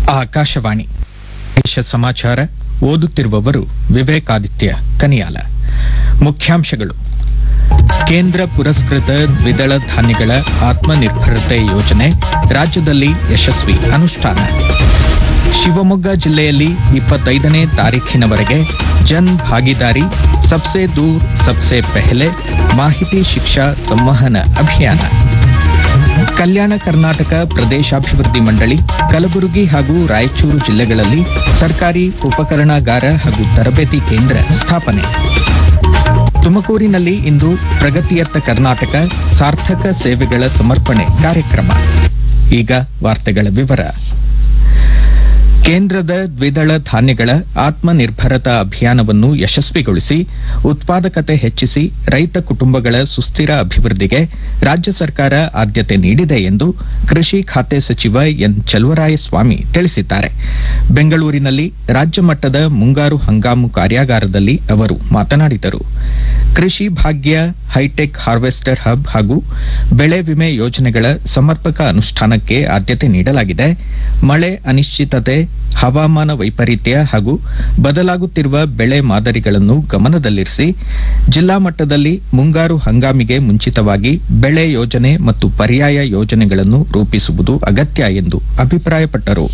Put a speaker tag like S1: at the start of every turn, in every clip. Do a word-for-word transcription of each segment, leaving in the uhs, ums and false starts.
S1: ಆಕಾಶವಾಣಿ ದೇಶ ಸಮಾಚಾರ ಓದುತ್ತಿರುವವರು ವಿವೇಕಾದಿತ್ಯ ಕನಿಯಾಲ. ಮುಖ್ಯಾಂಶಗಳು. ಕೇಂದ್ರ ಪುರಸ್ಕೃತ ದ್ವಿದಳ ಧಾನ್ಯಗಳ ಆತ್ಮನಿರ್ಭರತೆ ಯೋಜನೆ ರಾಜ್ಯದಲ್ಲಿ ಯಶಸ್ವಿ ಅನುಷ್ಠಾನ. ಶಿವಮೊಗ್ಗ ಜಿಲ್ಲೆಯಲ್ಲಿ ಇಪ್ಪತ್ತೈದನೇ ತಾರೀಖಿನವರೆಗೆ ಜನ್ ಭಾಗಿದಾರಿ ಸಬ್ಸೆ ದೂರ್ ಸಬ್ಸೆ ಪೆಹಲೆ ಮಾಹಿತಿ ಶಿಕ್ಷಾ ಸಂವಹನ ಅಭಿಯಾನ. ಕಲ್ಯಾಣ ಕರ್ನಾಟಕ ಪ್ರದೇಶಾಭಿವೃದ್ಧಿ ಮಂಡಳಿ ಕಲಬುರಗಿ ಹಾಗೂ ರಾಯಚೂರು ಜಿಲ್ಲೆಗಳಲ್ಲಿ ಸರ್ಕಾರಿ ಉಪಕರಣಾಗಾರ ಹಾಗೂ ತರಬೇತಿ ಕೇಂದ್ರ ಸ್ಥಾಪನೆ. ತುಮಕೂರಿನಲ್ಲಿ ಇಂದು ಪ್ರಗತಿಯತ್ತ ಕರ್ನಾಟಕ ಸಾರ್ಥಕ ಸೇವೆಗಳ ಸಮರ್ಪಣೆ ಕಾರ್ಯಕ್ರಮ. ಈಗ ವಾರ್ತೆಗಳ ವಿವರ. ಕೇಂದ್ರದ ದ್ವಿದಳ ಧಾನ್ಯಗಳ ಆತ್ಮನಿರ್ಭರತಾ ಅಭಿಯಾನವನ್ನು ಯಶಸ್ವಿಗೊಳಿಸಿ ಉತ್ಪಾದಕತೆ ಹೆಚ್ಚಿಸಿ ರೈತ ಕುಟುಂಬಗಳ ಸುಸ್ಥಿರ ಅಭಿವೃದ್ಧಿಗೆ ರಾಜ್ಯ ಸರ್ಕಾರ ಆದ್ಯತೆ ನೀಡಿದೆ ಎಂದು ಕೃಷಿ ಖಾತೆ ಸಚಿವ ಎನ್ ಚಲುವರಾಯಸ್ವಾಮಿ ತಿಳಿಸಿದ್ದಾರೆ. ಬೆಂಗಳೂರಿನಲ್ಲಿ ರಾಜ್ಯ ಮಟ್ಟದ ಮುಂಗಾರು ಹಂಗಾಮು ಕಾರ್ಯಾಗಾರದಲ್ಲಿ ಅವರು ಮಾತನಾಡಿದರು. ಕೃಷಿ ಭಾಗ್ಯ, ಹೈಟೆಕ್ ಹಾರ್ವೆಸ್ಟರ್ ಹಬ್ ಹಾಗೂ ಬೆಳೆ ವಿಮೆ ಯೋಜನೆಗಳ ಸಮರ್ಪಕ ಅನುಷ್ಠಾನಕ್ಕೆ ಆದ್ಯತೆ ನೀಡಲಾಗಿದೆ. ಮಳೆ ಅನಿಶ್ಚಿತತೆ, ಹವಾಮಾನ ವೈಪರೀತ್ಯ ಹಾಗೂ ಬದಲಾಗುತ್ತಿರುವ ಬೆಳೆ ಮಾದರಿಗಳನ್ನು ಗಮನದಲ್ಲಿರಿಸಿ ಜಿಲ್ಲಾ ಮಟ್ಟದಲ್ಲಿ ಮುಂಗಾರು ಹಂಗಾಮಿಗೆ ಮುಂಚಿತವಾಗಿ ಬೆಳೆ ಯೋಜನೆ ಮತ್ತು ಪರ್ಯಾಯ ಯೋಜನೆಗಳನ್ನು ರೂಪಿಸುವುದು ಅಗತ್ಯ ಎಂದು ಅಭಿಪ್ರಾಯಪಟ್ಟರು.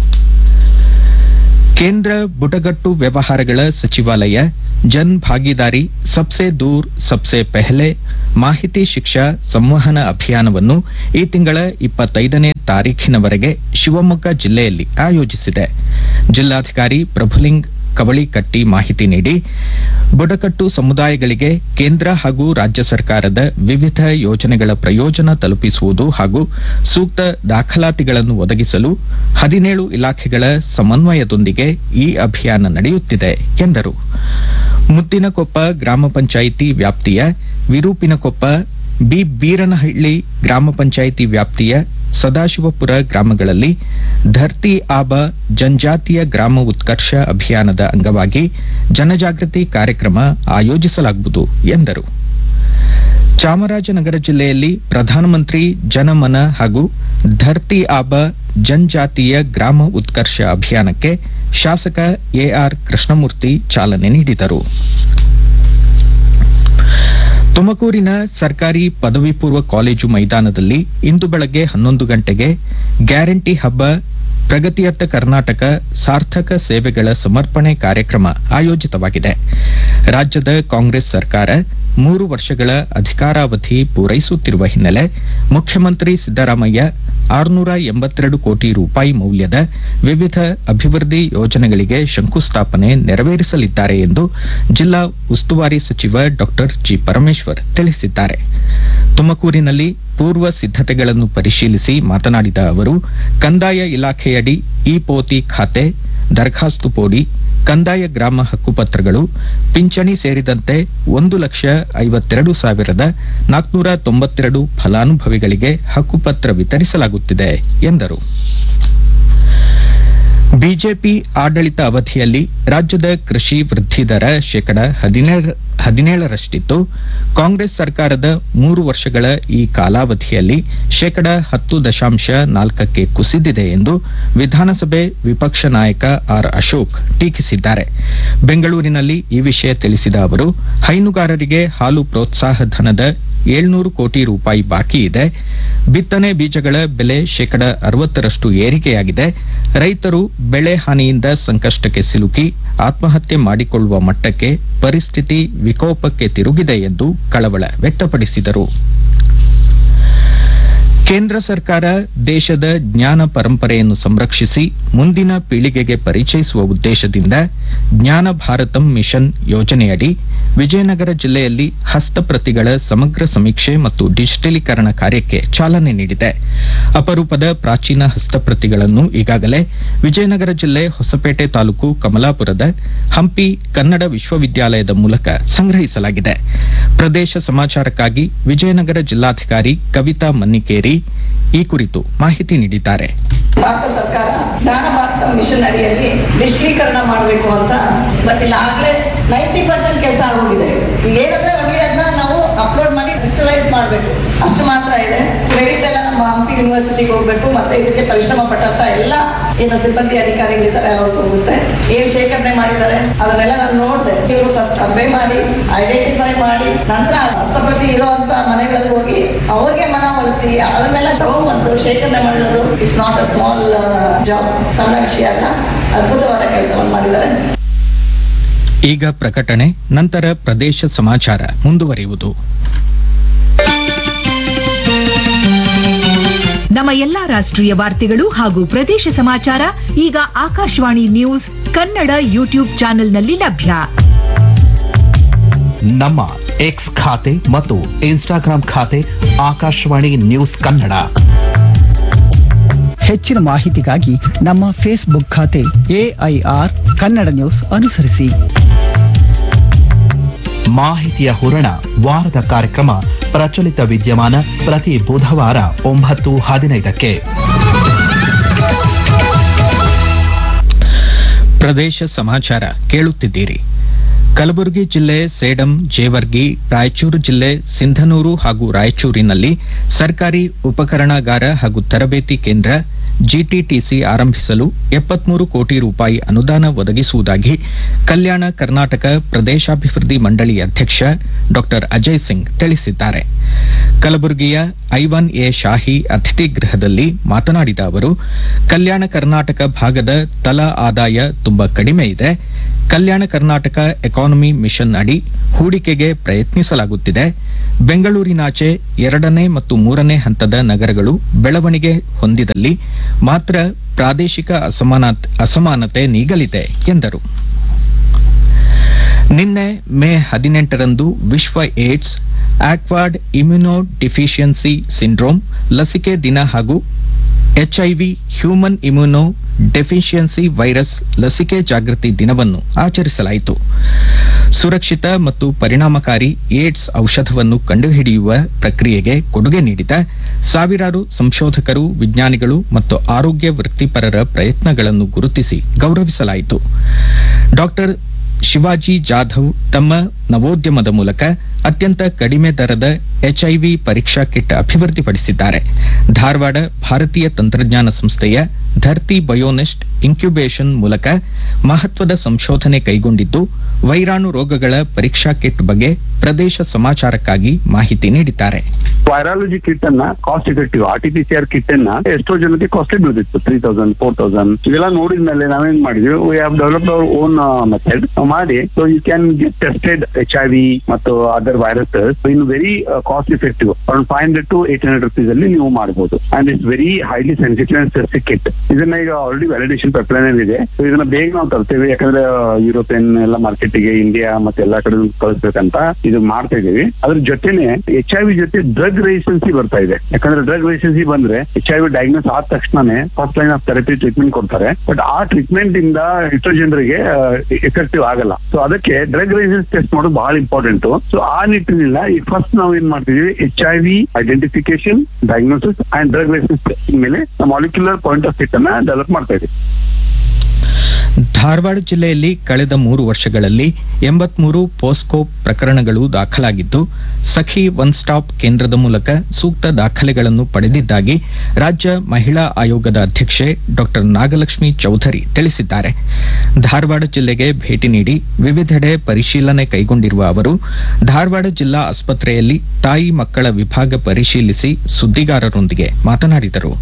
S1: ಕೇಂದ್ರ ಬುಡಕಟ್ಟು ವ್ಯವಹಾರಗಳ ಸಚಿವಾಲಯ ಜನ್ ಭಾಗಿದಾರಿ ಸಬ್ಸೆ ದೂರ್ ಸಬ್ಸೆ ಪೆಹಲೆ ಮಾಹಿತಿ ಶಿಕ್ಷಾ ಸಂವಹನ ಅಭಿಯಾನವನ್ನು ಈ ತಿಂಗಳ ಇಪ್ಪತ್ತೈದನೇ ತಾರೀಖಿನವರೆಗೆ ಶಿವಮೊಗ್ಗ ಜಿಲ್ಲೆಯಲ್ಲಿ ಆಯೋಜಿಸಿದೆ. ಜಿಲ್ಲಾಧಿಕಾರಿ ಪ್ರಭುಲಿಂಗ್ ಕವಳಿಕಟ್ಟಿ ಮಾಹಿತಿ ನೀಡಿ, ಬುಡಕಟ್ಟು ಸಮುದಾಯಗಳಿಗೆ ಕೇಂದ್ರ ಹಾಗೂ ರಾಜ್ಯ ಸರ್ಕಾರದ ವಿವಿಧ ಯೋಜನೆಗಳ ಪ್ರಯೋಜನ ತಲುಪಿಸುವುದು ಹಾಗೂ ಸೂಕ್ತ ದಾಖಲಾತಿಗಳನ್ನು ಒದಗಿಸಲು ಹದಿನೇಳು ಇಲಾಖೆಗಳ ಸಮನ್ವಯದೊಂದಿಗೆ ಈ ಅಭಿಯಾನ ನಡೆಯುತ್ತಿದೆ ಎಂದರು. ಮುದ್ದಿನಕೊಪ್ಪ ಗ್ರಾಮ ಪಂಚಾಯಿತಿ ವ್ಯಾಪ್ತಿಯ ವಿರೂಪಿನಕೊಪ್ಪ, ಬಿ ಬೀರನಹಳ್ಳಿ ಗ್ರಾಮ ಪಂಚಾಯಿತಿ ವ್ಯಾಪ್ತಿಯ ಸದಾಶಿವಪುರ ಗ್ರಾಮಗಳಲ್ಲಿ ಧರ್ತಿ ಆಬ ಜನಜಾತಿಯ ಗ್ರಾಮ ಉತ್ಕರ್ಷ ಅಭಿಯಾನದ ಅಂಗವಾಗಿ ಜನಜಾಗೃತಿ ಕಾರ್ಯಕ್ರಮ ಆಯೋಜಿಸಲಾಗುವುದು ಎಂದರು. ಚಾಮರಾಜನಗರ ಜಿಲ್ಲೆಯಲ್ಲಿ ಪ್ರಧಾನಮಂತ್ರಿ ಜನಮನ ಹಾಗೂ ಧರ್ತಿ ಆಬ ಜನಜಾತಿಯ ಗ್ರಾಮ ಉತ್ಕರ್ಷ ಅಭಿಯಾನಕ್ಕೆ ಶಾಸಕ ಎಆರ್ ಕೃಷ್ಣಮೂರ್ತಿ ಚಾಲನೆ ನೀಡಿದರು. ತುಮಕೂರಿನ ಸರ್ಕಾರಿ ಪದವಿ ಪೂರ್ವ ಕಾಲೇಜು ಮೈದಾನದಲ್ಲಿ ಇಂದು ಬೆಳಗ್ಗೆ ಹನ್ನೊಂದು ಗಂಟೆಗೆ ಗ್ಯಾರಂಟಿ ಹಬ್ಬ ಪ್ರಗತಿಯತ್ತ ಕರ್ನಾಟಕ ಸಾರ್ಥಕ ಸೇವೆಗಳ ಸಮರ್ಪಣೆ ಕಾರ್ಯಕ್ರಮ ಆಯೋಜಿತವಾಗಿದೆ. ರಾಜ್ಯದ ಕಾಂಗ್ರೆಸ್ ಸರ್ಕಾರ ಮೂರು ವರ್ಷಗಳ ಅಧಿಕಾರಾವಧಿ ಪೂರೈಸುತ್ತಿರುವ ಹಿನ್ನೆಲೆ ಮುಖ್ಯಮಂತ್ರಿ ಸಿದ್ದರಾಮಯ್ಯ ಆರುನೂರ ಎಂಬತ್ತೆರಡು ಕೋಟಿ ರೂಪಾಯಿ ಮೌಲ್ಯದ ವಿವಿಧ ಅಭಿವೃದ್ಧಿ ಯೋಜನೆಗಳಿಗೆ ಶಂಕುಸ್ಥಾಪನೆ ನೆರವೇರಿಸಲಿದ್ದಾರೆ ಎಂದು ಜಿಲ್ಲಾ ಉಸ್ತುವಾರಿ ಸಚಿವ ಡಾ ಜಿ ಪರಮೇಶ್ವರ್ ತಿಳಿಸಿದ್ದಾರೆ. ತುಮಕೂರಿನಲ್ಲಿ ಪೂರ್ವ ಸಿದ್ದತೆಗಳನ್ನು ಪರಿಶೀಲಿಸಿ ಮಾತನಾಡಿದ ಅವರು, ಕಂದಾಯ ಇಲಾಖೆಯಡಿ ಇ ಪೋತಿ ಖಾತೆ, ದರಖಾಸ್ತು ಪೋಡಿ, ಕಂದಾಯ ಗ್ರಾಮ ಹಕ್ಕುಪತ್ರಗಳು, ಪಿಂಚಣಿ ಸೇರಿದಂತೆ ಒಂದು ಲಕ್ಷ ಐವತ್ತೆರಡು ಸಾವಿರದ ನಾಲ್ಕುನೂರ ತೊಂಬತ್ತೆರಡು ಫಲಾನುಭವಿಗಳಿಗೆ ಹಕ್ಕುಪತ್ರ ವಿತರಿಸಲಾಗುತ್ತಿದೆ ಎಂದರು. ಬಿಜೆಪಿ ಆಡಳಿತ ಅವಧಿಯಲ್ಲಿ ರಾಜ್ಯದ ಕೃಷಿ ವೃದ್ಧಿ ದರ ಶೇಕಡ ಹದಿನೇಳರಷ್ಟಿತ್ತು. ಕಾಂಗ್ರೆಸ್ ಸರ್ಕಾರದ ಮೂರು ವರ್ಷಗಳ ಈ ಕಾಲಾವಧಿಯಲ್ಲಿ ಶೇಕಡ ಹತ್ತು ದಶಾಂಶ ನಾಲ್ಕಕ್ಕೆ ಕುಸಿದಿದೆ ಎಂದು ವಿಧಾನಸಭೆ ವಿಪಕ್ಷ ನಾಯಕ ಆರ್ ಅಶೋಕ್ ಟೀಕಿಸಿದ್ದಾರೆ. ಬೆಂಗಳೂರಿನಲ್ಲಿ ಈ ವಿಷಯ ತಿಳಿಸಿದ ಅವರು, ಹೈನುಗಾರರಿಗೆ ಹಾಲು ಪ್ರೋತ್ಸಾಹ ಧನದ ಏಳ್ನೂರು ಕೋಟಿ ರೂಪಾಯಿ ಬಾಕಿ ಇದೆ. ಬಿತ್ತನೆ ಬೀಜಗಳ ಬೆಲೆ ಶೇಕಡ ಅರವತ್ತರಷ್ಟು ಏರಿಕೆಯಾಗಿದೆ. ರೈತರು ಬೆಳೆ ಹಾನಿಯಿಂದ ಸಂಕಷ್ಟಕ್ಕೆ ಸಿಲುಕಿ ಆತ್ಮಹತ್ಯೆ ಮಾಡಿಕೊಳ್ಳುವ ಮಟ್ಟಕ್ಕೆ ಪರಿಸ್ಥಿತಿ ವಿಕೋಪಕ್ಕೆ ತಿರುಗಿದೆ ಎಂದು ಕಳವಳ ವ್ಯಕ್ತಪಡಿಸಿದರು. ಕೇಂದ್ರ ಸರ್ಕಾರ ದೇಶದ ಜ್ಞಾನ ಪರಂಪರೆಯನ್ನು ಸಂರಕ್ಷಿಸಿ ಮುಂದಿನ ಪೀಳಿಗೆಗೆ ಪರಿಚಯಿಸುವ ಉದ್ದೇಶದಿಂದ ಜ್ಞಾನ ಭಾರತಂ ಮಿಷನ್ ಯೋಜನೆಯಡಿ ವಿಜಯನಗರ ಜಿಲ್ಲೆಯಲ್ಲಿ ಹಸ್ತಪ್ರತಿಗಳ ಸಮಗ್ರ ಸಮೀಕ್ಷೆ ಮತ್ತು ಡಿಜಿಟಲೀಕರಣ ಕಾರ್ಯಕ್ಕೆ ಚಾಲನೆ ನೀಡಿದೆ. ಅಪರೂಪದ ಪ್ರಾಚೀನ ಹಸ್ತಪ್ರತಿಗಳನ್ನು ಈಗಾಗಲೇ ವಿಜಯನಗರ ಜಿಲ್ಲೆ ಹೊಸಪೇಟೆ ತಾಲೂಕು ಕಮಲಾಪುರದ ಹಂಪಿ ಕನ್ನಡ ವಿಶ್ವವಿದ್ಯಾಲಯದ ಮೂಲಕ ಸಂಗ್ರಹಿಸಲಾಗಿದೆ. ಪ್ರದೇಶ ಸಮಾಚಾರಕ್ಕಾಗಿ ವಿಜಯನಗರ ಜಿಲ್ಲಾಧಿಕಾರಿ ಕವಿತಾ ಮನ್ನಿಕೇರಿ ಈ ಕುರಿತು ಮಾಹಿತಿ ನೀಡಿದ್ದಾರೆ.
S2: ಭಾರತ ಸರ್ಕಾರ ಜ್ಞಾನ ಭಾರತ ಮಿಷನ್ ಅಡಿಯಲ್ಲಿ ಡಿಜಿಟಲೀಕರಣ ಮಾಡಬೇಕು ಅಂತ ಬಟ್ ಆಗಲೇ ನೈಂಟಿ ಪರ್ಸೆಂಟ್ ಕೆಲಸ ಆಗೋಗಿದೆ. ಏನಂದ್ರೆ ಒಳ್ಳೆ ಅದನ್ನ ನಾವು ಅಪ್ಲೋಡ್ ಮಾಡಿ ಡಿಜಿಟಲೈಸ್ ಮಾಡಬೇಕು, ಅಷ್ಟು ಮಾತ್ರ ಇದೆ. ಕ್ರೆಡಿಟ್ ಎಲ್ಲ ನಮ್ಮ ಹಂಪಿ ಯೂನಿವರ್ಸಿಟಿಗೆ ಹೋಗ್ಬೇಕು, ಮತ್ತೆ ಇದಕ್ಕೆ ಪರಿಶ್ರಮ ಪಟ್ಟಂತ ಎಲ್ಲ ಏನು ಸಿಬ್ಬಂದಿ ಅಧಿಕಾರಿಗಳಿದ್ದಾರೆ ಅವ್ರಿಗೆ ಹೋಗುತ್ತೆ. ಏನ್ ಶೇಖರಣೆ ಮಾಡಿದ್ದಾರೆ ಅದನ್ನೆಲ್ಲ ನಾನು ನೋಡಿದೆ. ಇವರು ಫಸ್ಟ್ ಸರ್ವೆ ಮಾಡಿ ಐಡೆಂಟಿಫೈ ಮಾಡಿ ನಂತರ ಹಸ್ತಪ್ರತಿ ಇರುವಂತ ಮನೆಗಳಲ್ಲಿ ಹೋಗಿ ಅವ್ರಿಗೆ ಮನವೊಲಿಸಿ ಅದನ್ನೆಲ್ಲ ತಗೊಂಡ್ಬಂದು ಶೇಖರಣೆ ಮಾಡೋದು it's not a small job, ಸಣ್ಣ ವಿಷಯ ಅಲ್ಲ. ಅದ್ಭುತವಾದ ಕೆಲಸವನ್ನು ಮಾಡಿದ್ದಾರೆ.
S1: ಈಗ ಪ್ರಕಟಣೆ, ನಂತರ ಪ್ರದೇಶ ಸಮಾಚಾರ ಮುಂದುವರಿಯುವುದು.
S3: ನಮ್ಮ ಎಲ್ಲಾ ರಾಷ್ಟ್ರೀಯ ವಾರ್ತೆಗಳು ಹಾಗೂ ಪ್ರದೇಶ ಸಮಾಚಾರ ಈಗ ಆಕಾಶವಾಣಿ ನ್ಯೂಸ್ ಕನ್ನಡ ಯೂಟ್ಯೂಬ್ ಚಾನೆಲ್ನಲ್ಲಿ ಲಭ್ಯ.
S4: ನಮ್ಮ ಎಕ್ಸ್ ಖಾತೆ ಮತ್ತು ಇನ್ಸ್ಟಾಗ್ರಾಂ ಖಾತೆ ಆಕಾಶವಾಣಿ ನ್ಯೂಸ್ ಕನ್ನಡ.
S5: ಹೆಚ್ಚಿನ ಮಾಹಿತಿಗಾಗಿ ನಮ್ಮ ಫೇಸ್ಬುಕ್ ಖಾತೆ ಎಐಆರ್ ಕನ್ನಡ ನ್ಯೂಸ್ ಅನುಸರಿಸಿ.
S4: ಮಾಹಿತಿಯ ಹೂರಣ ವಾರದ ಕಾರ್ಯಕ್ರಮ ಪ್ರಚಲಿತ ವಿದ್ಯಮಾನ ಪ್ರತಿ ಬುಧವಾರ ಒಂಬತ್ತು ಹದಿನೈದಕ್ಕೆ.
S1: ಪ್ರದೇಶ ಸಮಾಚಾರ ಕೇಳುತ್ತಿದ್ದೀರಿ. ಕಲಬುರಗಿ ಜಿಲ್ಲೆ ಸೇಡಂ, ಜೇವರ್ಗಿ, ರಾಯಚೂರು ಜಿಲ್ಲೆ ಸಿಂಧನೂರು ಹಾಗೂ ರಾಯಚೂರಿನಲ್ಲಿ ಸರ್ಕಾರಿ ಉಪಕರಣಾಗಾರ ಹಾಗೂ ತರಬೇತಿ ಕೇಂದ್ರ ಜಿಟಿಟಿಸಿ ಆರಂಭಿಸಲು ಎಪ್ಪತ್ಮೂರು ಕೋಟಿ ರೂಪಾಯಿ ಅನುದಾನ ಒದಗಿಸುವುದಾಗಿ ಕಲ್ಯಾಣ ಕರ್ನಾಟಕ ಪ್ರದೇಶಾಭಿವೃದ್ಧಿ ಮಂಡಳಿ ಅಧ್ಯಕ್ಷ ಡಾ ಅಜಯ್ ಸಿಂಗ್ ತಿಳಿಸಿದ್ದಾರೆ. ಕಲಬುರಗಿಯ ಐವನ್ ಎ ಶಾಹಿ ಅತಿಥಿ ಗೃಹದಲ್ಲಿ ಮಾತನಾಡಿದ ಅವರು, ಕಲ್ಯಾಣ ಕರ್ನಾಟಕ ಭಾಗದ ತಲಾ ಆದಾಯ ತುಂಬಾ ಕಡಿಮೆ ಇದೆ. ಕಲ್ಯಾಣ ಕರ್ನಾಟಕ ಎಕಾನಮಿ ಮಿಷನ್ ಅಡಿ ಹೂಡಿಕೆಗೆ ಪ್ರಯತ್ನಿಸಲಾಗುತ್ತಿದೆ. ಬೆಂಗಳೂರಿನಾಚೆ ಎರಡನೇ ಮತ್ತು ಮೂರನೇ ಹಂತದ ನಗರಗಳು ಬೆಳವಣಿಗೆ ಹೊಂದಿದಲ್ಲಿ ಮಾತ್ರ ಪ್ರಾದೇಶಿಕ ಅಸಮಾನತೆ ನೀಗಲಿದೆ ಎಂದರು. ನಿನ್ನೆ ಮೇ ಹದಿನೆಂಟರಂದು ವಿಶ್ವ AIDS, awkward immuno deficiency syndrome ಲಸಿಕೆ ದಿನ ಹಾಗೂ HIV human immuno deficiency virus ಲಸಿಕೆ ಜಾಗೃತಿ ದಿನವನ್ನು ಆಚರಿಸಲಾಯಿತು. ಸುರಕ್ಷಿತ ಮತ್ತು ಪರಿಣಾಮಕಾರಿ ಏಡ್ಸ್ ಔಷಧವನ್ನು ಕಂಡುಹಿಡಿಯುವ ಪ್ರಕ್ರಿಯೆಗೆ ಕೊಡುಗೆ ನೀಡಿದ ಸಾವಿರಾರು ಸಂಶೋಧಕರು, ವಿಜ್ಞಾನಿಗಳು ಮತ್ತು ಆರೋಗ್ಯ ವೃತ್ತಿಪರರ ಪ್ರಯತ್ನಗಳನ್ನು ಗುರುತಿಸಿ ಗೌರವಿಸಲಾಯಿತು. ಡಾಕ್ಟರ್ ಶಿವಾಜಿ ಜಾಧವ್ ತಮ್ಮ ನವೋದ್ಯಮದ ಮೂಲಕ ಅತ್ಯಂತ ಕಡಿಮೆ ದರದ ಎಚ್ಐವಿ ಪರೀಕ್ಷಾ ಕಿಟ್ ಅಭಿವೃದ್ಧಿಪಡಿಸಿದ್ದಾರೆ. ಧಾರವಾಡ ಭಾರತೀಯ ತಂತ್ರಜ್ಞಾನ ಸಂಸ್ಥೆಯ ಧರ್ತಿ ಬಯೋನೆಸ್ಟ್ ಇನ್ಕ್ಯುಬೇಷನ್ ಮೂಲಕ ಮಹತ್ವದ ಸಂಶೋಧನೆ ಕೈಗೊಂಡಿದ್ದು, ವೈರಾಣು ರೋಗಗಳ ಪರೀಕ್ಷಾ ಕಿಟ್ ಬಗ್ಗೆ ಪ್ರದೇಶ ಸಮಾಚಾರಕ್ಕಾಗಿ ಮಾಹಿತಿ ನೀಡಿದ್ದಾರೆ.
S6: ವೈರಾಲಜಿ ಕಿಟ್ ಅನ್ನ ಕಾಸ್ಟ್ ಎಫೆಕ್ಟಿವ್ ಆರ್ಟಿಪಿಸಿಆರ್ ಕಿಟ್ ಅನ್ನ ಎಷ್ಟೋ ಜನಕ್ಕೆ costly ಬೀಳ್ತಿತ್ತು, three thousand four thousand ಇವೆಲ್ಲ ನೋಡಿದ್ಮೇಲೆ ನಾವೇನ್ ಮಾಡಿದ್ವಿ, we have developed our own method ಮಾಡಿ so you can get tested H I V ಮತ್ತು other viruses in very cost effective around five hundred to eight hundred rupees ಅಲ್ಲಿ ನೀವು ಮಾಡಬಹುದು. And it's very highly sensitive and specific kit. ಇದನ್ನ ಈಗ already validation pipeline ಇದೆ. So ಇದನ್ನ ಬೇಗ ನಾವು ತರ್ತೇವೆ, ಯಾಕಂದ್ರೆ ಯುರೋಪಿಯನ್ ಎಲ್ಲ ಮಾರ್ಕೆಟ್ ಗೆ ಇಂಡಿಯಾ ಮತ್ತೆ ಎಲ್ಲಾ ಕಡೆ ಕಳಿಸ್ಬೇಕಂತ ಇದು ಮಾಡ್ತಾ ಇದೀವಿ. ಅದ್ರ ಜೊತೆನೆ ಎಚ್ ಐ ವಿ ಜೊತೆ ಡ್ರಗ್ ರೆಸಿಸ್ಟೆನ್ಸಿ ಬರ್ತಾ ಇದೆ. ಯಾಕಂದ್ರೆ ಡ್ರಗ್ ರೆಸಿಸ್ಟೆನ್ಸಿ ಬಂದ್ರೆ ಎಚ್ ಐ ವಿ ಡಯಾಗ್ನೋಸ್ ಆದ ತಕ್ಷಣನೇ first line of therapy treatment ಕೊಡ್ತಾರೆ. ಬಟ್ ಆ ಟ್ರೀಟ್ಮೆಂಟ್ ಇಂದ ಎಷ್ಟೋ ಜನರಿಗೆ ಎಫೆಕ್ಟಿವ್ ಆಗಲ್ಲ. ಸೊ ಅದಕ್ಕೆ ಡ್ರಗ್ ರೆಸಿಸ್ಟೆನ್ಸ್ ಟೆಸ್ಟ್ ಮಾಡೋದು ಬಹಳ ಇಂಪಾರ್ಟೆಂಟ್. ಸೊ ಆ ನಿಟ್ಟಿನಿಂದ ಈ ಫಸ್ಟ್ ನಾವು ಏನ್ ಮಾಡ್ತಿದೀವಿ, H I V identification, diagnosis and drug resistance ಮೇಲೆ ಮಾಲಿಕ್ಯುಲರ್ ಪಾಯಿಂಟ್ ಆಫ್ ಸಿಟ್ ಅನ್ನ ಡೆವಲಪ್ ಮಾಡ್ತಾ ಇದ್ದೀವಿ.
S1: ಧಾರವಾಡ ಜಿಲ್ಲೆಯಲ್ಲಿ ಕಳೆದ ಮೂರು ವರ್ಷಗಳಲ್ಲಿ ಎಂಬತ್ಮೂರು ಪೋಸ್ಕೋ ಪ್ರಕರಣಗಳು ದಾಖಲಾಗಿದ್ದು, ಸಖಿ ಒನ್ ಸ್ಟಾಪ್ ಕೇಂದ್ರದ ಮೂಲಕ ಸೂಕ್ತ ದಾಖಲೆಗಳನ್ನು ಪಡೆದಿದ್ದಾಗಿ ರಾಜ್ಯ ಮಹಿಳಾ ಆಯೋಗದ ಅಧ್ಯಕ್ಷೆ ಡಾ ನಾಗಲಕ್ಷ್ಮಿ ಚೌಧರಿ ತಿಳಿಸಿದ್ದಾರೆ. ಧಾರವಾಡ ಜಿಲ್ಲೆಗೆ ಭೇಟಿ ನೀಡಿ ವಿವಿಧೆಡೆ ಪರಿಶೀಲನೆ ಕೈಗೊಂಡಿರುವ ಅವರು ಧಾರವಾಡ ಜಿಲ್ಲಾ ಆಸ್ಪತ್ರೆಯಲ್ಲಿ ತಾಯಿ ಮಕ್ಕಳ ವಿಭಾಗ ಪರಿಶೀಲಿಸಿ ಸುದ್ದಿಗಾರರೊಂದಿಗೆ ಮಾತನಾಡಿದರು.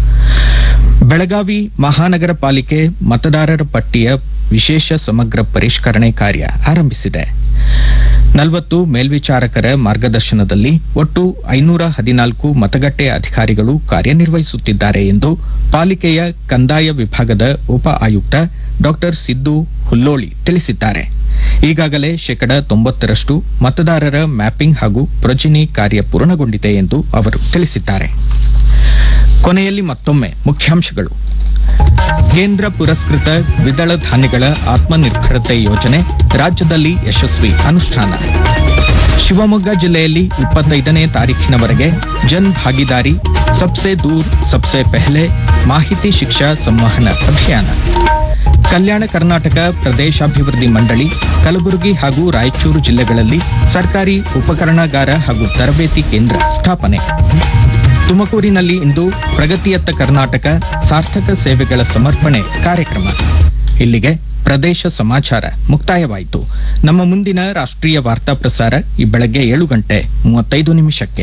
S1: ಬೆಳಗಾವಿ ಮಹಾನಗರ ಪಾಲಿಕೆ ಮತದಾರರ ಪಟ್ಟಿಯ ವಿಶೇಷ ಸಮಗ್ರ ಪರಿಷ್ಕರಣೆ ಕಾರ್ಯ ಆರಂಭಿಸಿದೆ. ನಲವತ್ತು ಮೇಲ್ವಿಚಾರಕರ ಮಾರ್ಗದರ್ಶನದಲ್ಲಿ ಒಟ್ಟು ಐನೂರ ಹದಿನಾಲ್ಕು ಮತಗಟ್ಟೆ ಅಧಿಕಾರಿಗಳು ಕಾರ್ಯನಿರ್ವಹಿಸುತ್ತಿದ್ದಾರೆ ಎಂದು ಪಾಲಿಕೆಯ ಕಂದಾಯ ವಿಭಾಗದ ಉಪ ಆಯುಕ್ತ ಡಾ ಸಿದ್ದು ಹುಲ್ಲೋಳಿ ತಿಳಿಸಿದ್ದಾರೆ. ಈಗಾಗಲೇ ಶೇಕಡ ತೊಂಬತ್ತರಷ್ಟು ಮತದಾರರ ಮ್ಯಾಪಿಂಗ್ ಹಾಗೂ ಪ್ರೊಜಿನಿ ಕಾರ್ಯ ಪೂರ್ಣಗೊಂಡಿದೆ ಎಂದು ಅವರು ತಿಳಿಸಿದ್ದಾರೆ. ಕೊನೆಯಲ್ಲಿ ಮತ್ತೊಮ್ಮೆ ಮುಖ್ಯಾಂಶಗಳು. ಕೇಂದ್ರ ಪುರಸ್ಕೃತ ದ್ವಿದಳ ಧಾನ್ಯಗಳ ಆತ್ಮನಿರ್ಭರತೆ ಯೋಜನೆ ರಾಜ್ಯದಲ್ಲಿ ಯಶಸ್ವಿ ಅನುಷ್ಠಾನ. ಶಿವಮೊಗ್ಗ ಜಿಲ್ಲೆಯಲ್ಲಿ ಇಪ್ಪತ್ತೈದನೇ ತಾರೀಖಿನವರೆಗೆ ಜನ್ ಭಾಗಿದಾರಿ ಸಬ್ಸೆ ದೂರ್ ಸಬ್ಸೆ ಪೆಹ್ಲೆ ಮಾಹಿತಿ ಶಿಕ್ಷಾ ಸಂವಹನ ಅಭಿಯಾನ. ಕಲ್ಯಾಣ ಕರ್ನಾಟಕ ಪ್ರದೇಶಾಭಿವೃದ್ಧಿ ಮಂಡಳಿ ಕಲಬುರಗಿ ಹಾಗೂ ರಾಯಚೂರು ಜಿಲ್ಲೆಗಳಲ್ಲಿ ಸರ್ಕಾರಿ ಉಪಕರಣಾಗಾರ ಹಾಗೂ ತರಬೇತಿ ಕೇಂದ್ರ ಸ್ಥಾಪನೆ. ತುಮಕೂರಿನಲ್ಲಿ ಇಂದು ಪ್ರಗತಿಯತ್ತ ಕರ್ನಾಟಕ ಸಾರ್ಥಕ ಸೇವೆಗಳ ಸಮರ್ಪಣೆ ಕಾರ್ಯಕ್ರಮ. ಇಲ್ಲಿಗೆ ಪ್ರದೇಶ ಸಮಾಚಾರ ಮುಕ್ತಾಯವಾಯಿತು. ನಮ್ಮ ಮುಂದಿನ ರಾಷ್ಟ್ರೀಯ ವಾರ್ತಾ ಪ್ರಸಾರ ಈ ಬೆಳಗ್ಗೆ ಏಳು ಗಂಟೆ ಮೂವತ್ತೈದು ನಿಮಿಷಕ್ಕೆ.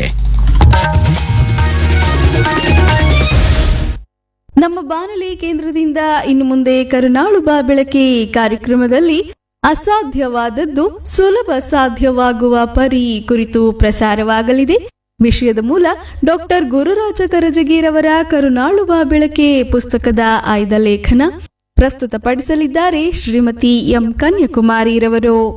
S7: ನಮ್ಮ ಬಾನುಲಿ ಕೇಂದ್ರದಿಂದ ಇನ್ನು ಮುಂದೆ ಕರುನಾಳು ಬಾ ಬೆಳಕೆ ಕಾರ್ಯಕ್ರಮದಲ್ಲಿ ಅಸಾಧ್ಯವಾದದ್ದು ಸುಲಭ ಸಾಧ್ಯವಾಗುವ ಪರಿ ಕುರಿತು ಪ್ರಸಾರವಾಗಲಿದೆ. ವಿಷಯದ ಮೂಲ ಡಾಕ್ಟರ್ ಗುರುರಾಜ ಕರಜಗಿರವರ ಕರುನಾಳು ಬಾ ಬೆಳಕೆ ಪುಸ್ತಕದ ಆಯ್ದ ಲೇಖನ. ಪ್ರಸ್ತುತಪಡಿಸಲಿದ್ದಾರೆ ಶ್ರೀಮತಿ ಎಂ ಕನ್ಯಾಕುಮಾರಿರವರು.